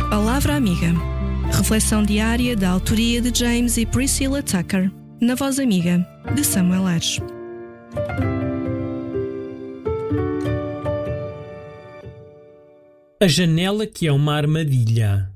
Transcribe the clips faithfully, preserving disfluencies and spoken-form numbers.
Palavra Amiga. Reflexão diária da autoria de James e Priscilla Tucker, na voz amiga de Samuel Aires. A janela que é uma armadilha.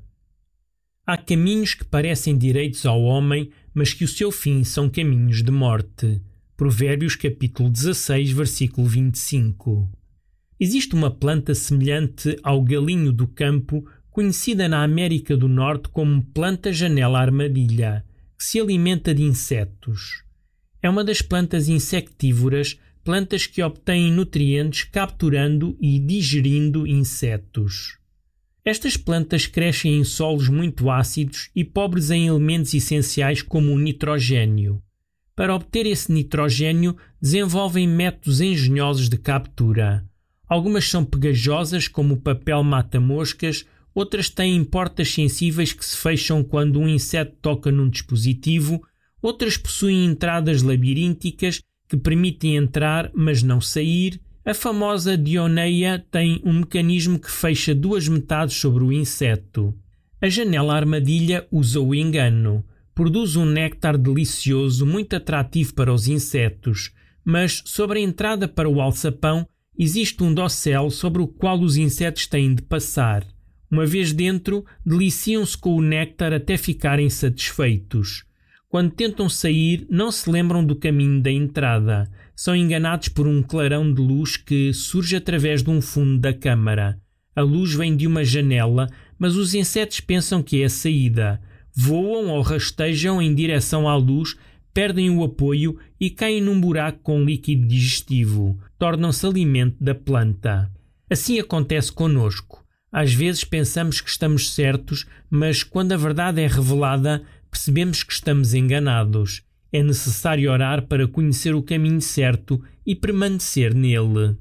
Há caminhos que parecem direitos ao homem, mas que o seu fim são caminhos de morte. Provérbios capítulo dezasseis, versículo vinte e cinco. Existe uma planta semelhante ao galinho do campo, conhecida na América do Norte como planta janela-armadilha, que se alimenta de insetos. É uma das plantas insectívoras, plantas que obtêm nutrientes capturando e digerindo insetos. Estas plantas crescem em solos muito ácidos e pobres em elementos essenciais como o nitrogênio. Para obter esse nitrogênio, desenvolvem métodos engenhosos de captura. Algumas são pegajosas, como o papel mata-moscas, outras têm portas sensíveis que se fecham quando um inseto toca num dispositivo, outras possuem entradas labirínticas que permitem entrar, mas não sair. A famosa dioneia tem um mecanismo que fecha duas metades sobre o inseto. A janela-armadilha usa o engano. Produz um néctar delicioso, muito atrativo para os insetos, mas sobre a entrada para o alçapão existe um dossel sobre o qual os insetos têm de passar. Uma vez dentro, deliciam-se com o néctar até ficarem satisfeitos. Quando tentam sair, não se lembram do caminho da entrada. São enganados por um clarão de luz que surge através de um fundo da câmara. A luz vem de uma janela, mas os insetos pensam que é a saída. Voam ou rastejam em direção à luz, perdem o apoio e caem num buraco com líquido digestivo. Tornam-se alimento da planta. Assim acontece conosco. Às vezes pensamos que estamos certos, mas quando a verdade é revelada, percebemos que estamos enganados. É necessário orar para conhecer o caminho certo e permanecer nele.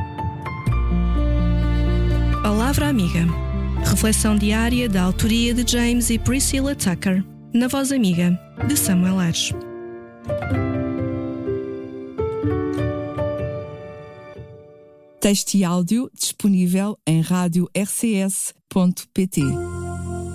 Palavra Amiga. Reflexão diária da autoria de James e Priscilla Tucker, na voz amiga de Samuel Aires. Texto e áudio disponível em rádio r c s ponto p t.